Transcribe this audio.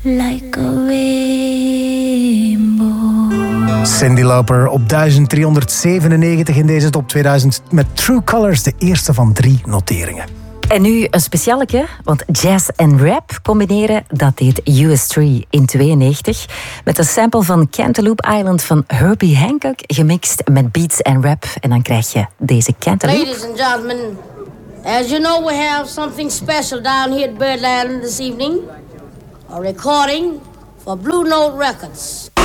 like a rainbow. Cyndi Lauper op 1397 in deze top 2000 met True Colors, de eerste van 3 noteringen. En nu een specialeke, want jazz en rap combineren, dat deed US3 in 92. Met een sample van Cantaloupe Island van Herbie Hancock, gemixt met beats en rap. En dan krijg je deze Cantaloupe. Ladies and gentlemen, as you know, we have something special down here at Birdland this evening. A recording for Blue Note Records.